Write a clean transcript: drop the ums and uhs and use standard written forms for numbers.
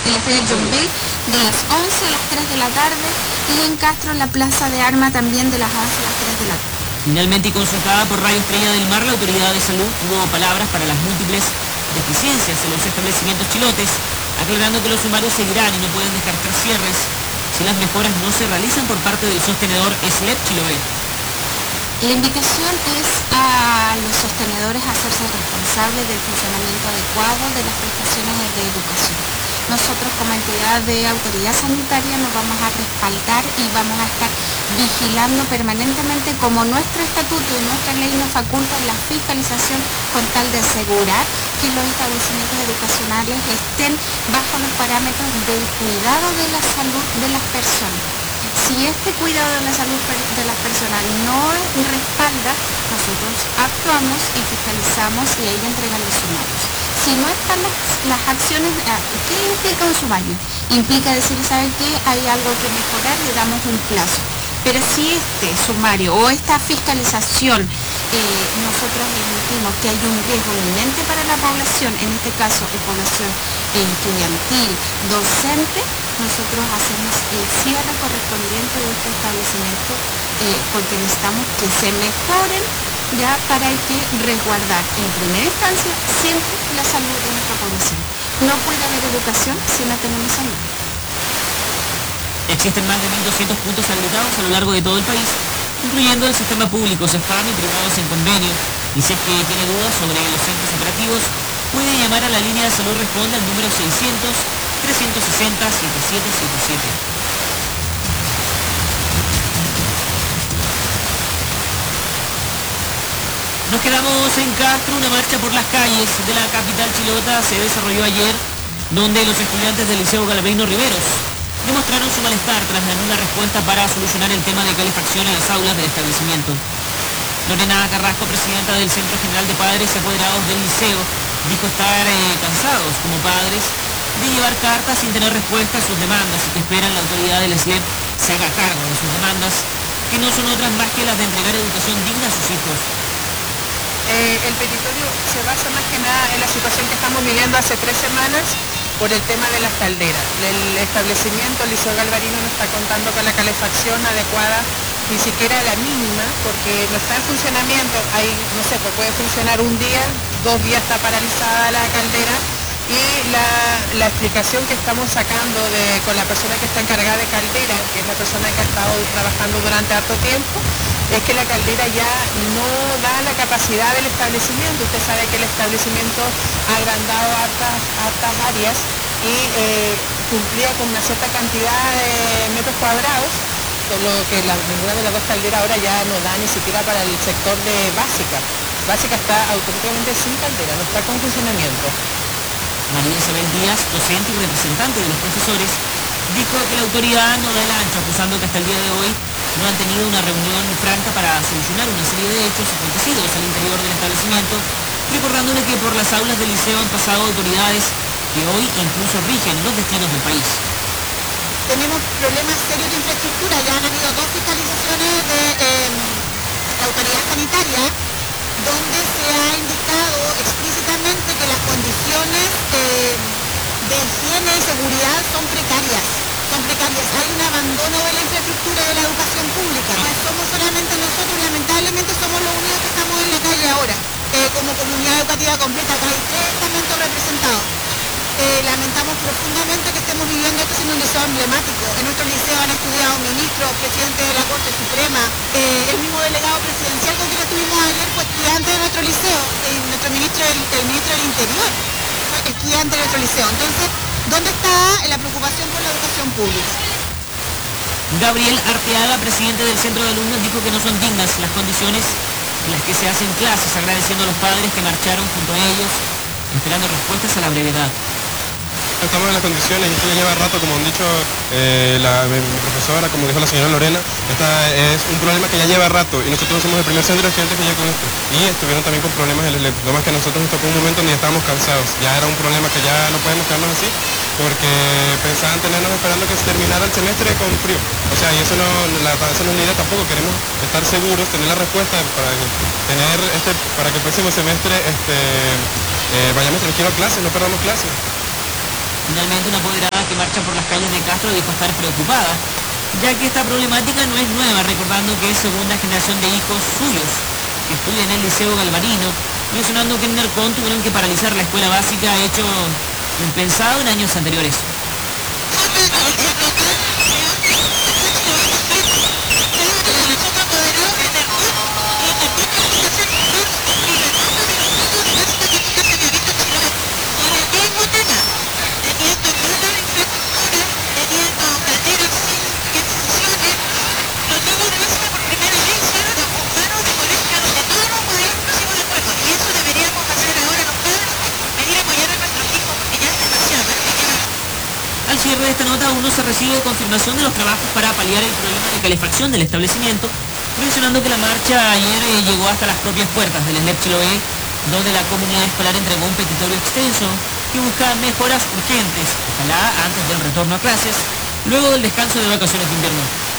en la feria John Bell de las 11 a las 3 de la tarde y en Castro en la Plaza de Armas también de las 11 a las 3 de la tarde. Finalmente, y consultada por Radio Estrella del Mar, la Autoridad de Salud tuvo palabras para las múltiples deficiencias en los establecimientos chilotes, aclarando que los sumarios seguirán y no pueden descartar cierres si las mejoras no se realizan por parte del sostenedor SLEP Chiloé. La invitación es a los sostenedores a hacerse responsables del funcionamiento adecuado de las prestaciones de educación. Nosotros como entidad de autoridad sanitaria nos vamos a respaldar y vamos a estar vigilando permanentemente como nuestro estatuto y nuestra ley nos faculta la fiscalización con tal de asegurar que los establecimientos educacionales estén bajo los parámetros del cuidado de la salud de las personas. Si este cuidado de la salud de las personas no respalda, nosotros actuamos y fiscalizamos y ella entrega los sumarios. Si no están las acciones, ¿qué implica un sumario? Implica decir, ¿sabe qué? Hay algo que mejorar, le damos un plazo. Pero si este sumario o esta fiscalización nosotros emitimos que hay un riesgo inminente para la población, en este caso población estudiantil, docente, nosotros hacemos el cierre correspondiente de este establecimiento porque necesitamos que se mejoren ya para que resguardar en primera instancia siempre la salud de nuestra población. No puede haber educación si no tenemos salud. Existen más de 1.200 puntos habilitados a lo largo de todo el país, incluyendo el sistema público, CEFAM y privados en convenio. Y si es que tiene dudas sobre los centros operativos, puede llamar a la línea de salud Responde al número 600-360-7777. Nos quedamos en Castro. Una marcha por las calles de la capital chilota se desarrolló ayer, donde los estudiantes del Liceo Galvarino Riveros demostraron su malestar tras la nula respuesta para solucionar el tema de calefacción en las aulas del establecimiento. Lorena Carrasco, presidenta del Centro General de Padres y Apoderados del Liceo, dijo estar cansados como padres de llevar cartas sin tener respuesta a sus demandas y que esperan la autoridad del SLEP se haga cargo de sus demandas, que no son otras más que las de entregar educación digna a sus hijos. El petitorio se basa más que nada en la situación que estamos viviendo hace 3 semanas por el tema de las calderas. El establecimiento, el Liceo Galvarino, no está contando con la calefacción adecuada, ni siquiera la mínima, porque no está en funcionamiento. Hay, no sé, pues puede funcionar un día, 2 días está paralizada la caldera, y la explicación que estamos sacando con la persona que está encargada de caldera, que es la persona que ha estado trabajando durante harto tiempo, es que la caldera ya no da la capacidad del establecimiento. Usted sabe que el establecimiento ha agrandado hartas áreas y cumplía con una cierta cantidad de metros cuadrados, con lo que ninguna de las dos calderas ahora ya no da ni siquiera para el sector de básica. Básica está auténticamente sin caldera, no está con funcionamiento. María Isabel Díaz, docente y representante de los profesores, dijo que la autoridad no da el ancho, acusando que hasta el día de hoy no han tenido una reunión franca para solucionar una serie de hechos acontecidos al interior del establecimiento, recordándole que por las aulas del liceo han pasado autoridades que hoy incluso rigen los destinos del país. Tenemos problemas serios de infraestructura. Ya han habido 2 fiscalizaciones de la autoridad sanitaria donde se ha indicado explícitamente que las condiciones de higiene y seguridad son precarias. Hay un abandono de la infraestructura de la educación pública. No somos solamente nosotros, lamentablemente somos los únicos que estamos en la calle ahora. Como comunidad educativa completa, acá hay 3 estamentos representados. Lamentamos profundamente que estemos viviendo esto siendo un liceo emblemático. En nuestro liceo han estudiado ministros, presidente de la Corte Suprema, el mismo delegado presidencial con quien estuvimos ayer fue estudiante de nuestro liceo, nuestro ministro, el ministro del Interior fue estudiante de nuestro liceo. Entonces, ¿dónde está la preocupación por la educación pública? Gabriel Arteaga, presidente del Centro de Alumnos, dijo que no son dignas las condiciones en las que se hacen clases, agradeciendo a los padres que marcharon junto a ellos, esperando respuestas a la brevedad. Estamos en las condiciones y esto ya lleva rato, como han dicho mi profesora, como dijo la señora Lorena, esta es un problema que ya lleva rato y nosotros somos el primer centro de estudiantes que llega con esto. Y estuvieron también con problemas en el SLEP, lo más que a nosotros nos tocó un momento donde ya estábamos cansados, ya era un problema que ya no podemos quedarnos así, porque pensaban tenernos esperando que se terminara el semestre con frío. O sea, y eso no es la idea tampoco, queremos estar seguros, tener la respuesta para que el próximo semestre vayamos tranquilos a clases, no perdamos clases. Finalmente, una apoderada que marcha por las calles de Castro dijo estar preocupada, ya que esta problemática no es nueva, recordando que es segunda generación de hijos suyos que estudian en el Liceo Galvarino, mencionando que en Nercón tuvieron que paralizar la escuela básica, hecho impensado en años anteriores. Al cierre de esta nota aún no se recibe confirmación de los trabajos para paliar el problema de calefacción del establecimiento, mencionando que la marcha ayer llegó hasta las propias puertas del SLEP Chiloé, donde la comunidad escolar entregó un petitorio extenso que busca mejoras urgentes, ojalá antes del retorno a clases, luego del descanso de vacaciones de invierno.